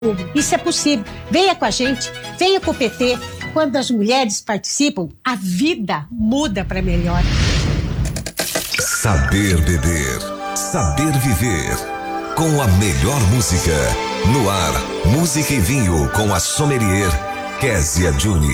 Isso é possível. Venha com a gente, venha com o PT. Quando as mulheres participam, a vida muda para melhor. Saber beber, saber viver. Com a melhor música. No ar, música e vinho com a sommelier Kézia Juni.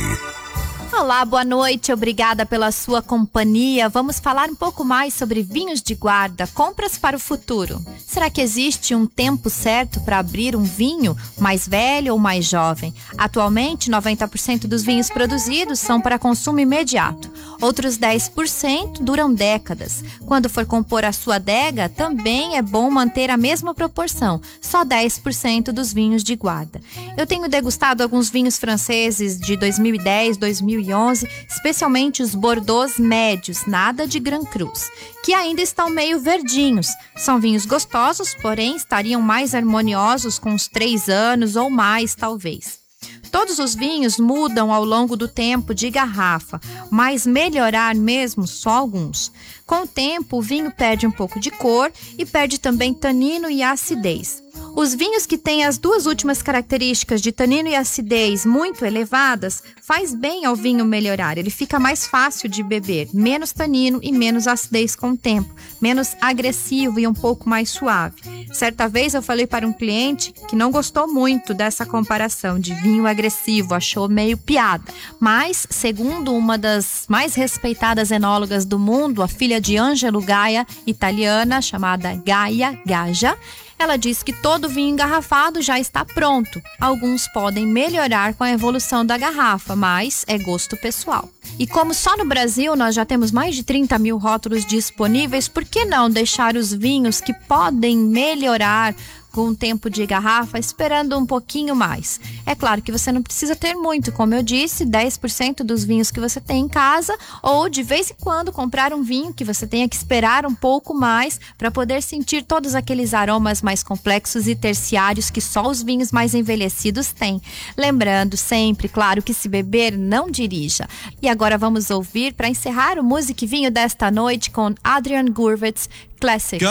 Olá, boa noite, obrigada pela sua companhia. Vamos falar um pouco mais sobre vinhos de guarda, compras para o futuro. Será que existe um tempo certo para abrir um vinho, mais velho ou mais jovem? Atualmente, 90% dos vinhos produzidos são para consumo imediato. Outros 10% duram décadas. Quando for compor a sua adega, também é bom manter a mesma proporção, só 10% dos vinhos de guarda. Eu tenho degustado alguns vinhos franceses de 2010, 2011, especialmente os Bordeaux médios, nada de Grand Crus, que ainda estão meio verdinhos. São vinhos gostosos, porém estariam mais harmoniosos com uns 3 anos ou mais, talvez. Todos os vinhos mudam ao longo do tempo de garrafa, mas melhorar mesmo só alguns. Com o tempo, o vinho perde um pouco de cor e perde também tanino e acidez. Os vinhos que têm as duas últimas características de tanino e acidez muito elevadas faz bem ao vinho melhorar. Ele fica mais fácil de beber, menos tanino e menos acidez com o tempo, menos agressivo e um pouco mais suave. Certa vez eu falei para um cliente que não gostou muito dessa comparação de vinho agressivo, achou meio piada. Mas, segundo uma das mais respeitadas enólogas do mundo, a filha de Angelo Gaia, italiana, chamada Gaia Gaja, ela diz que todo vinho engarrafado já está pronto. Alguns podem melhorar com a evolução da garrafa, mas é gosto pessoal. E como só no Brasil nós já temos mais de 30 mil rótulos disponíveis, por que não deixar os vinhos que podem melhorar com o tempo de garrafa, esperando um pouquinho mais? É claro que você não precisa ter muito, como eu disse, 10% dos vinhos que você tem em casa, ou de vez em quando comprar um vinho que você tenha que esperar um pouco mais para poder sentir todos aqueles aromas mais complexos e terciários que só os vinhos mais envelhecidos têm. Lembrando sempre, claro, que se beber, não dirija. E agora vamos ouvir, para encerrar o Música e Vinho desta noite, com Adrian Gurvitz, Classic.